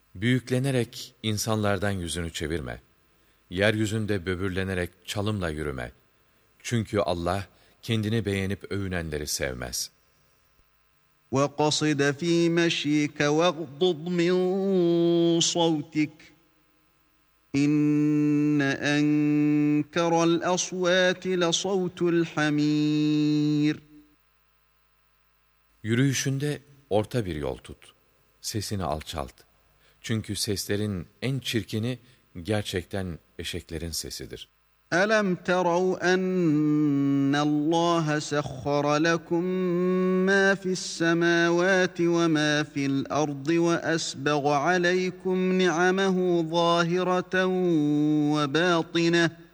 Büyüklenerek insanlardan yüzünü çevirme. Yeryüzünde böbürlenerek çalımla yürüme. Çünkü Allah kendini beğenip övünenleri sevmez. وَقَصِدَ فِي مَشْيِكَ وَاغْضُضْ مِنْ صَوْتِكَ إِنَّ أَنْكَرَ الْأَصْوَاتِ لَصَوْتُ الْحَمِيرِ. Yürüyüşünde orta bir yol tut. Sesini alçalt. Çünkü seslerin en çirkini gerçekten eşeklerin sesidir. أَلَمْ تَرَوْا أَنَّ اللّٰهَ سَخَّرَ لَكُم مَّا فِي السَّمَاوَاتِ وَمَا فِي الْأَرْضِ وَأَسْبَغَ عَلَيْكُمْ نِعَمَهُ ظَاهِرَةً وَبَاطِنَةً